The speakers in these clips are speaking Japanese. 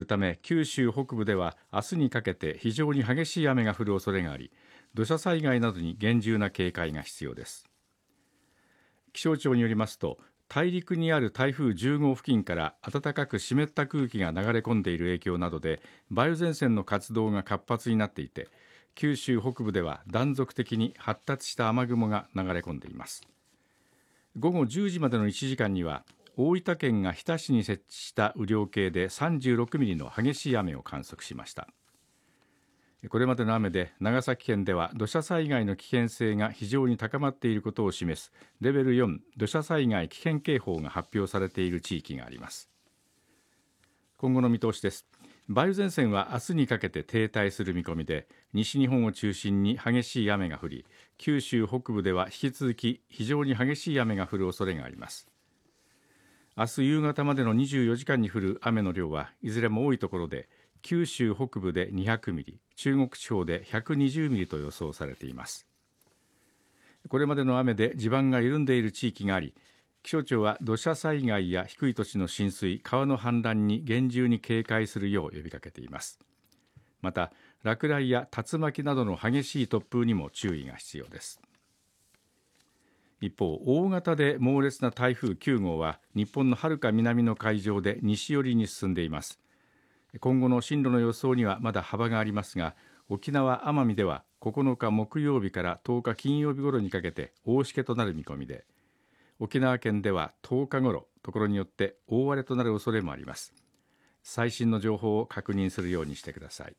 ため、九州北部では明日にかけて非常に激しい雨が降る恐れがあり、土砂災害などに厳重な警戒が必要です。気象庁によりますと、大陸にある台風10号付近から暖かく湿った空気が流れ込んでいる影響などで、梅雨前線の活動が活発になっていて、九州北部では断続的に発達した雨雲が流れ込んでいます。午後10時までの1時間には、大分県が日田市に設置した雨量計で36ミリの激しい雨を観測しました。これまでの雨で長崎県では土砂災害の危険性が非常に高まっていることを示すレベル4土砂災害危険警報が発表されている地域があります。今後の見通しです。梅雨前線は明日にかけて停滞する見込みで、西日本を中心に激しい雨が降り、九州北部では引き続き非常に激しい雨が降る恐れがあります。明日夕方までの24時間に降る雨の量はいずれも多いところで、九州北部で200ミリ、中国地方で120ミリと予想されています。これまでの雨で地盤が緩んでいる地域があり、気象庁は土砂災害や低い土地の浸水、川の氾濫に厳重に警戒するよう呼びかけています。また、落雷や竜巻などの激しい突風にも注意が必要です。一方、大型で猛烈な台風9号は日本のはるか南の海上で西寄りに進んでいます。今後の進路の予想にはまだ幅がありますが、沖縄・奄美では9日木曜日から10日金曜日頃にかけて大しけとなる見込みで、沖縄県では10日頃、ところによって大荒れとなる恐れもあります。最新の情報を確認するようにしてください。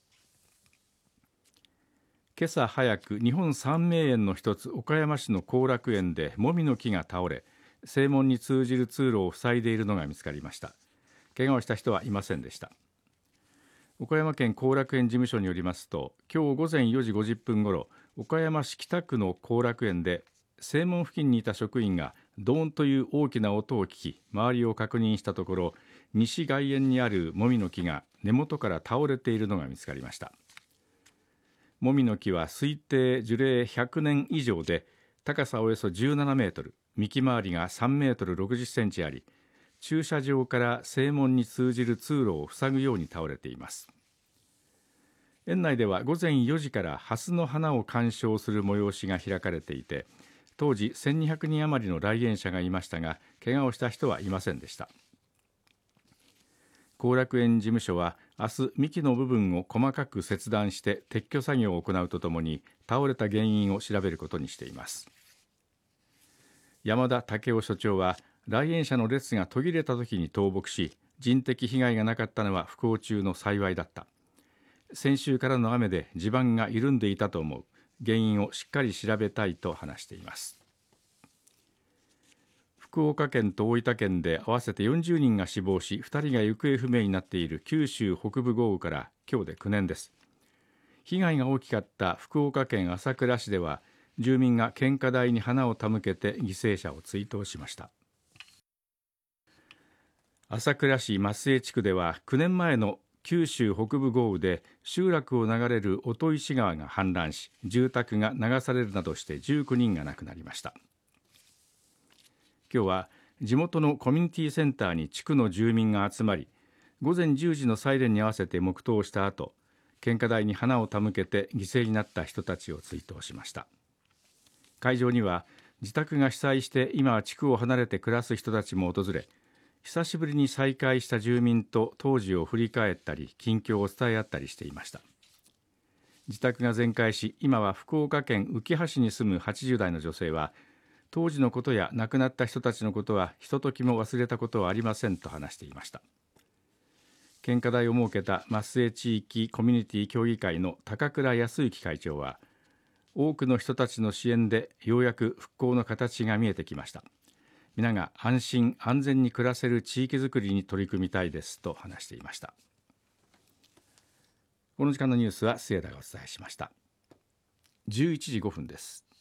今朝早く、日本三名園の一つ岡山市の後楽園でもみの木が倒れ、正門に通じる通路を塞いでいるのが見つかりました。怪我をした人はいませんでした。岡山県後楽園事務所によりますと、今日午前4時50分ごろ、岡山市北区の後楽園で正門付近にいた職員がドーンという大きな音を聞き、周りを確認したところ、西外苑にあるもみの木が根元から倒れているのが見つかりました。もみの木は推定樹齢100年以上で、高さおよそ17メートル、幹回りが3メートル60センチあり、駐車場から正門に通じる通路を塞ぐように倒れています。園内では午前4時からハスの花を鑑賞する催しが開かれていて、当時1200人余りの来園者がいましたが、怪我をした人はいませんでした。後楽園事務所は明日、幹の部分を細かく切断して撤去作業を行うとともに、倒れた原因を調べることにしています。山田武雄所長は、来園者の列が途切れた時に倒木し、人的被害がなかったのは不幸中の幸いだった。先週からの雨で地盤が緩んでいたと思う。原因をしっかり調べたいと話しています。福岡県と大分県で合わせて40人が死亡し、2人が行方不明になっている九州北部豪雨から今日で9年です。被害が大きかった福岡県朝倉市では、住民が献花台に花を手向けて犠牲者を追悼しました。朝倉市増江地区では9年前の九州北部豪雨で集落を流れる音石川が氾濫し、住宅が流されるなどして19人が亡くなりました。今日は地元のコミュニティセンターに地区の住民が集まり、午前10時のサイレンに合わせて黙祷した後、献花台に花を手向けて犠牲になった人たちを追悼しました。会場には自宅が被災して今は地区を離れて暮らす人たちも訪れ、久しぶりに再会した住民と当時を振り返ったり、近況を伝え合ったりしていました。自宅が全壊し、今は福岡県浮橋に住む80代の女性は、当時のことや亡くなった人たちのことはひとときも忘れたことはありませんと話していました。献花台を設けた増江地域コミュニティ協議会の高倉康之会長は、多くの人たちの支援でようやく復興の形が見えてきました。皆が安心安全に暮らせる地域づくりに取り組みたいですと話していました。この時間のニュースは末田がお伝えしました。11時5分です。